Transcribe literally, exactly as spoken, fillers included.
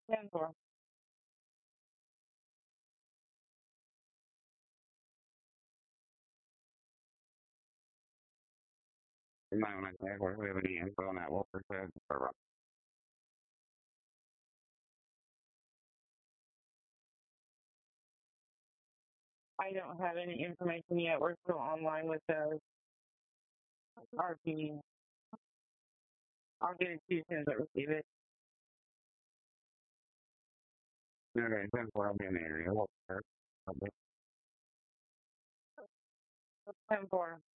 ten four. No, no sé, por eso venía en zona, vos pensás, pero I don't have any information yet. We're still online with the R P. I'll get it to you as soon as I receive it. okay, ten four, I'll be in the area, vos pensás, ten four.